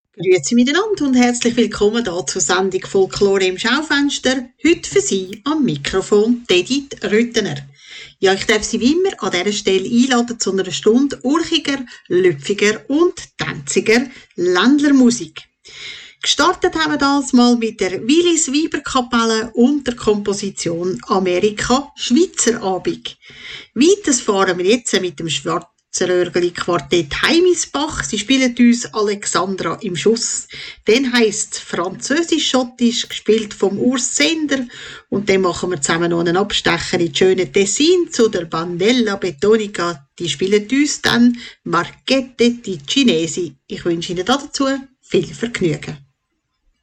Grüezi miteinander und herzlich willkommen hier zur Sendung Folklore im Schaufenster. Heute für Sie am Mikrofon Edith Rüttener. Ja, ich darf Sie wie immer an dieser Stelle einladen zu einer Stunde urchiger, lüpfiger und tänziger Ländlermusik. Gestartet haben wir das mal mit der Willis Weiberkapelle und der Komposition Amerika Schweizer Abend. Weiter fahren wir jetzt mit dem Schwarzerörgeli-Quartett Heimisbach. Sie spielen uns Alexandra im Schuss. Dann heisst Französisch-Schottisch, gespielt vom Urs Zender. Und dann machen wir zusammen noch einen Abstecher in die schöne Tessin zu der Bandella Betonica. Die spielen uns dann Marchette di Cinesi. Ich wünsche Ihnen dazu viel Vergnügen.